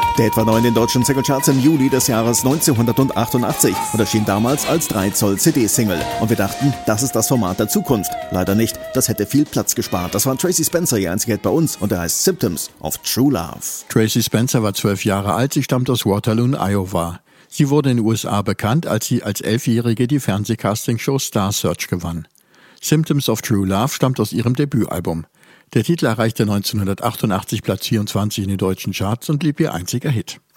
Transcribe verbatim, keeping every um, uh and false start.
Der Hit war neu in den deutschen Singlecharts im Juli des Jahres neunzehnhundertachtundachtzig und erschien damals als drei Zoll C D-Single. Und wir dachten, das ist das Format der Zukunft. Leider nicht, das hätte viel Platz gespart. Das war Tracy Spencer, ihr einziger Hit bei uns, und er heißt Symptoms of True Love. Tracy Spencer war zwölf Jahre alt, sie stammt aus Waterloo in Iowa. Sie wurde in den U S A bekannt, als sie als Elfjährige die Fernsehcastingshow Star Search gewann. Symptoms of True Love stammt aus ihrem Debütalbum. Der Titel erreichte neunzehnhundertachtundachtzig Platz vierundzwanzig in den deutschen Charts und blieb ihr einziger Hit.